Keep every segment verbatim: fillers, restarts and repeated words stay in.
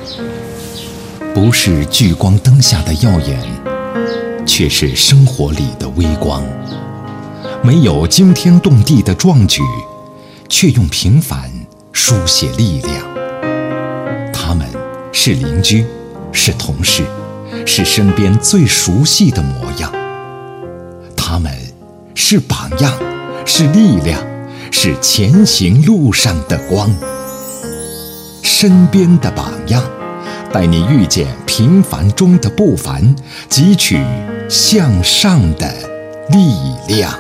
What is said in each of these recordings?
不是聚光灯下的耀眼，却是生活里的微光。没有惊天动地的壮举，却用平凡书写力量。他们是邻居，是同事，是身边最熟悉的模样。他们是榜样，是力量，是前行路上的光。身边的榜样，带你遇见平凡中的不凡，汲取向上的力量。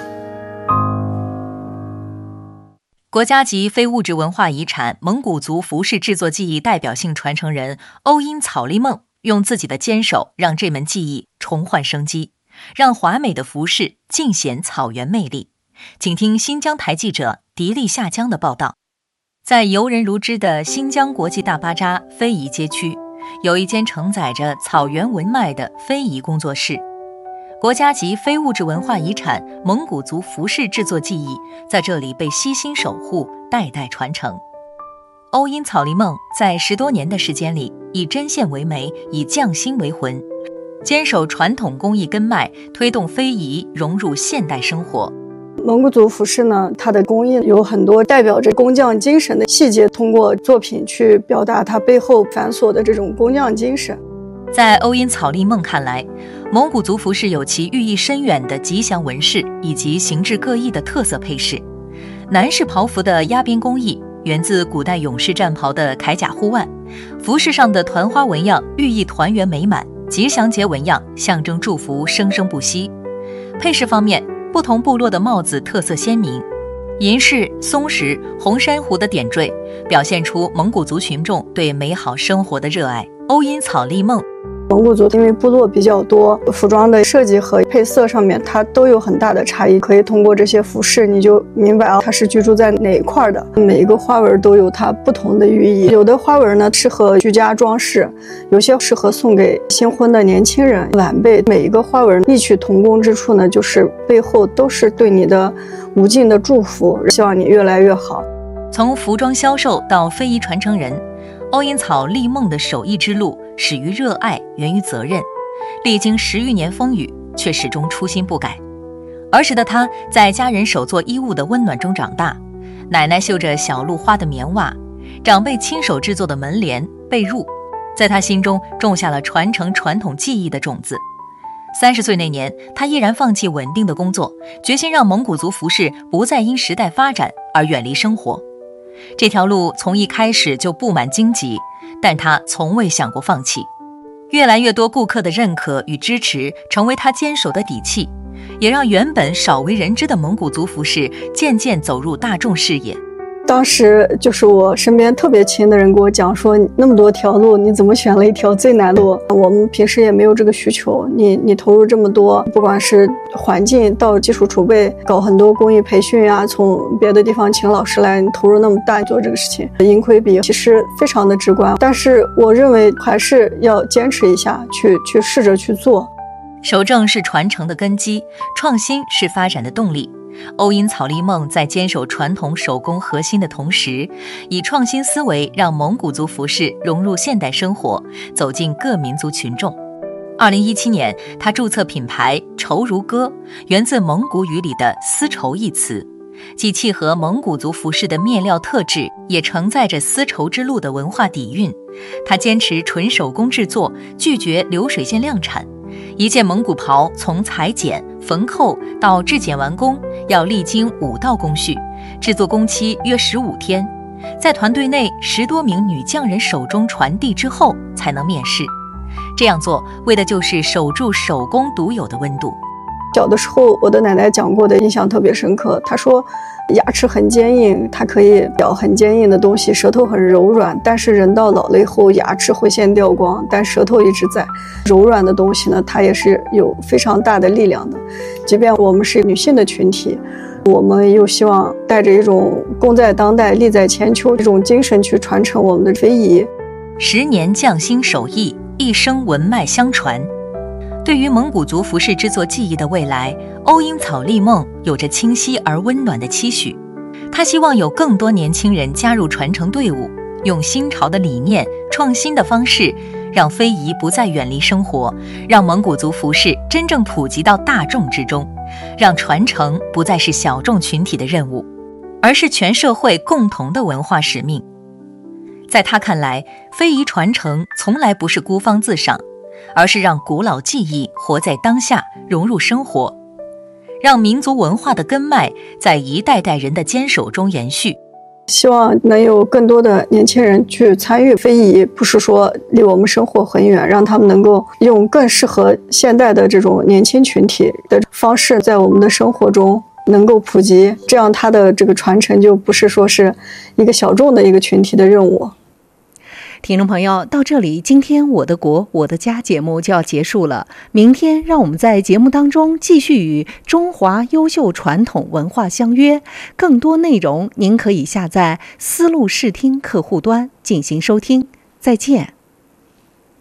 国家级非物质文化遗产蒙古族服饰制作技艺代表性传承人欧因草利梦用自己的坚守让这门技艺重焕生机，让华美的服饰尽显草原魅力。请听新疆台记者迪丽夏江的报道。在游人如织的新疆国际大巴扎非遗街区，有一间承载着草原文脉的非遗工作室。国家级非物质文化遗产蒙古族服饰制作技艺在这里被悉心守护，代代传承。欧因草利梦在十多年的时间里，以针线为媒，以匠心为魂，坚守传统工艺根脉，推动非遗融入现代生活。 蒙古族服饰呢，它的工艺有很多代表着工匠精神的细节，通过作品去表达它背后繁琐的这种工匠精神。 在欧因草利梦看来，蒙古族服饰有其寓意深远的吉祥纹饰以及形制各异的特色配饰。男士袍服的压边工艺源自古代勇士战袍的铠甲护腕，服饰上的团花纹样寓意团圆美满，吉祥节纹样象征祝福生生不息。配饰方面，不同部落的帽子特色鲜明，银饰、松石、红珊瑚的点缀表现出蒙古族群众对美好生活的热爱。欧因草利梦， 蒙古族因为部落比较多，服装的设计和配色上面它都有很大的差异，可以通过这些服饰你就明白啊，它是居住在哪一块的。每一个花纹都有它不同的寓意，有的花纹呢适合居家装饰，有些适合送给新婚的年轻人晚辈。每一个花纹异曲同工之处呢，就是背后都是对你的无尽的祝福，希望你越来越好。 从服装销售到非遗传承人，欧因草利梦的手艺之路始于热爱，源于责任，历经十余年风雨，却始终初心不改。儿时的他在家人手做衣物的温暖中长大，奶奶绣着小鹿花的棉袜，长辈亲手制作的门帘、被褥，在他心中种下了传承传统技艺的种子。三十岁那年，他毅然放弃稳定的工作，决心让蒙古族服饰不再因时代发展而远离生活。这条路从一开始就布满荆棘，但他从未想过放弃。越来越多顾客的认可与支持成为他坚守的底气，也让原本少为人知的蒙古族服饰渐渐走入大众视野。 当时就是我身边特别亲的人跟我讲说，那么多条路你怎么选了一条最难路？我们平时也没有这个需求，你你投入这么多，不管是环境到技术储备，搞很多公益培训啊，从别的地方请老师来，你投入那么大做这个事情，盈亏比其实非常的直观。但是我认为还是要坚持一下，去去试着去做。 守正是传承的根基，创新是发展的动力。欧因草利梦在坚守传统手工核心的同时，以创新思维让蒙古族服饰融入现代生活，走进各民族群众。二零一七年，他注册品牌绸如歌，源自蒙古语里的丝绸一词，既契合蒙古族服饰的面料特质，也承载着丝绸之路的文化底蕴。他坚持纯手工制作，拒绝流水线量产。一件蒙古袍从裁剪、缝扣到制剪完工，要历经五道工序，制作工期约十五天，在团队内十多名女匠人手中传递之后才能面世。这样做为的就是守住手工独有的温度。 小的时候我的奶奶讲过的印象特别深刻，她说牙齿很坚硬，它可以咬很坚硬的东西，舌头很柔软，但是人到老了以后牙齿会先掉光，但舌头一直在。柔软的东西呢，它也是有非常大的力量的。即便我们是女性的群体，我们又希望带着一种功在当代利在千秋这种精神去传承我们的非遗。 十年匠心手艺，一生文脉相传。对于蒙古族服饰制作技艺的未来，欧因草利梦有着清晰而温暖的期许。他希望有更多年轻人加入传承队伍， 用新潮的理念、创新的方式，让非遗不再远离生活，让蒙古族服饰真正普及到大众之中，让传承不再是小众群体的任务，而是全社会共同的文化使命。在他看来，非遗传承从来不是孤芳自赏，而是让古老技艺活在当下，融入生活，让民族文化的根脉在一代代人的坚守中延续。 希望能有更多的年轻人去参与非遗，不是说离我们生活很远，让他们能够用更适合现代的这种年轻群体的方式，在我们的生活中能够普及，这样它的这个传承就不是说是一个小众的一个群体的任务。 听众朋友，到这里，今天我的国我的家节目就要结束了。明天让我们在节目当中继续与中华优秀传统文化相约。更多内容您可以下载思路视听客户端进行收听。再见。